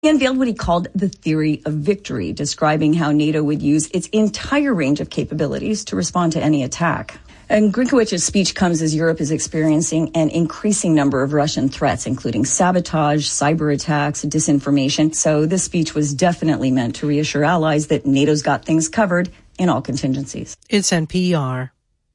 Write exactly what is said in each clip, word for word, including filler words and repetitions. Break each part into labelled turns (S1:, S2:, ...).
S1: He unveiled what he called the theory of victory, describing how NATO would use its entire range of capabilities to respond to any attack. And Grinkowicz's speech comes as Europe is experiencing an increasing number of Russian threats, including sabotage, cyber attacks, disinformation. So this speech was definitely meant to reassure allies that NATO's got things covered in all contingencies.
S2: It's N P R.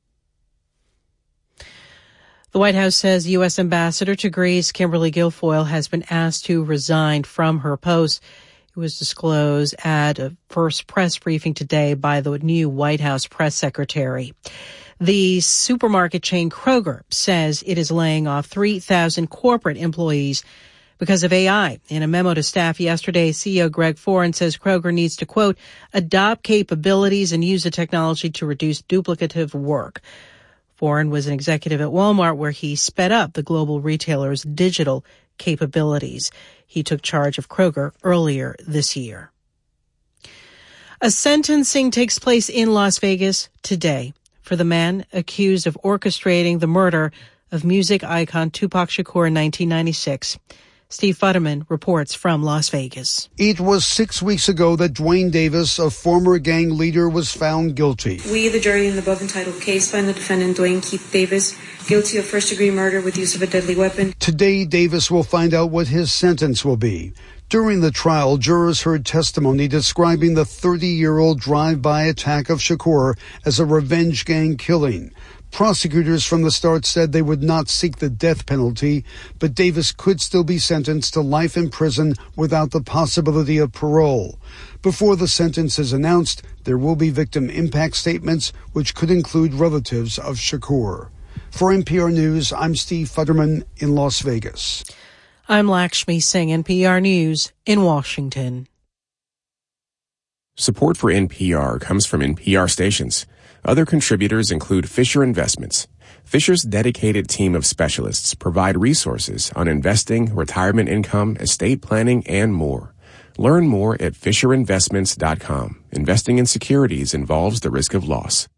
S2: The White House says U S. Ambassador to Greece, Kimberly Guilfoyle, has been asked to resign from her post. It was disclosed at a first press briefing today by the new White House press secretary. The supermarket chain Kroger says it is laying off three thousand corporate employees because of A I. In a memo to staff yesterday, C E O Greg Foran says Kroger needs to, quote, adopt capabilities and use the technology to reduce duplicative work. Foran was an executive at Walmart where he sped up the global retailer's digital capabilities. He took charge of Kroger earlier this year. A sentencing takes place in Las Vegas today for the man accused of orchestrating the murder of music icon Tupac Shakur in nineteen ninety-six. Steve Futterman reports from Las Vegas.
S3: It was six weeks ago that Dwayne Davis, a former gang leader, was found guilty.
S4: We, the jury in the above entitled case, find the defendant, Dwayne Keith Davis, guilty of first-degree murder with use of a deadly weapon.
S3: Today, Davis will find out what his sentence will be. During the trial, jurors heard testimony describing the thirty-year-old drive-by attack of Shakur as a revenge gang killing. Prosecutors from the start said they would not seek the death penalty, but Davis could still be sentenced to life in prison without the possibility of parole. Before the sentence is announced, there will be victim impact statements, which could include relatives of Shakur. For N P R News, I'm Steve Futterman in Las Vegas.
S2: I'm Lakshmi Singh, N P R News in Washington.
S5: Support for N P R comes from N P R stations. Other contributors include Fisher Investments. Fisher's dedicated team of specialists provide resources on investing, retirement income, estate planning, and more. Learn more at fisher investments dot com. Investing in securities involves the risk of loss.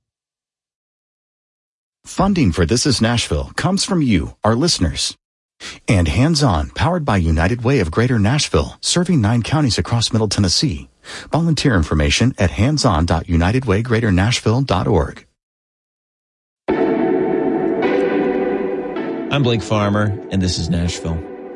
S6: Funding for This Is Nashville comes from you, our listeners. And Hands On, powered by United Way of Greater Nashville, serving nine counties across Middle Tennessee. Volunteer information at hands on dot united way greater nashville dot org.
S7: I'm Blake Farmer, and this is Nashville.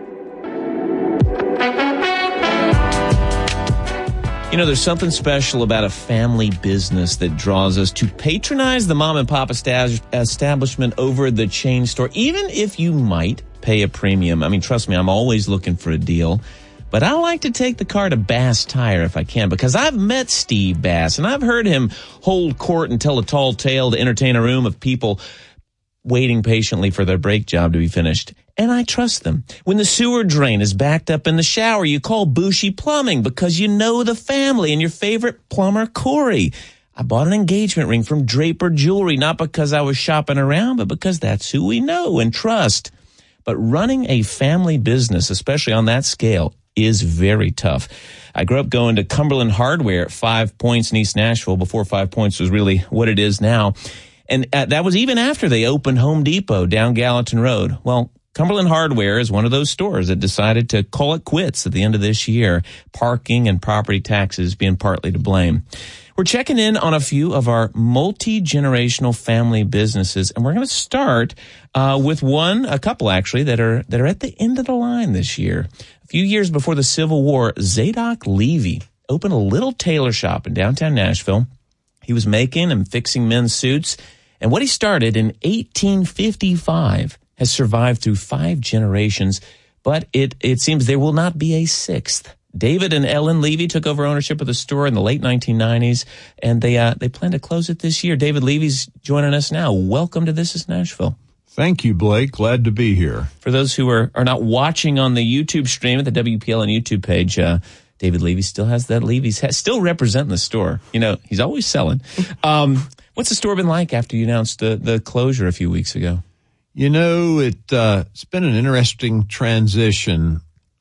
S7: You know, there's something special about a family business that draws us to patronize the mom and pop establishment over the chain store, even if you might pay a premium. I mean, trust me, I'm always looking for a deal. But I like to take the car to Bass Tire if I can, because I've met Steve Bass, and I've heard him hold court and tell a tall tale to entertain a room of people waiting patiently for their brake job to be finished. And I trust them. When the sewer drain is backed up in the shower, you call Bushy Plumbing because you know the family and your favorite plumber, Corey. I bought an engagement ring from Draper Jewelry, not because I was shopping around, but because that's who we know and trust. But running a family business, especially on that scale, is very tough. I grew up going to Cumberland Hardware at Five Points in East Nashville before Five Points was really what it is now. And uh, that was even after they opened Home Depot down Gallatin Road. Well, Cumberland Hardware is one of those stores that decided to call it quits at the end of this year, parking and property taxes being partly to blame. We're checking in on a few of our multi-generational family businesses, and we're going to start uh, with one, a couple actually, that are that are at the end of the line this year. A few years before the Civil War, Zadok Levy opened a little tailor shop in downtown Nashville. He was making and fixing men's suits, and what he started in eighteen fifty-five has survived through five generations, but it, it seems there will not be a sixth. David and Ellen Levy took over ownership of the store in the late nineteen nineties, and they uh, they plan to close it this year. David Levy's joining us now. Welcome to This Is Nashville.
S8: Thank you, Blake. Glad to be here.
S7: For those who are, are not watching on the YouTube stream at the W P L N YouTube page, uh, David Levy still has that Levy's hat, still representing the store. You know, he's always selling. Um, what's the store been like after you announced the, the closure a few weeks ago?
S8: You know, it, uh, it's been an interesting transition.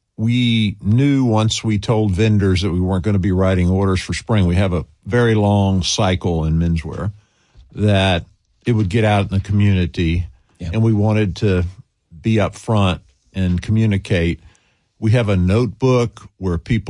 S8: We knew once we told vendors that we weren't going to be writing orders for spring, we have a very long cycle in menswear, that it would get out in the community, yeah. And we wanted to be up front and communicate We have a notebook where people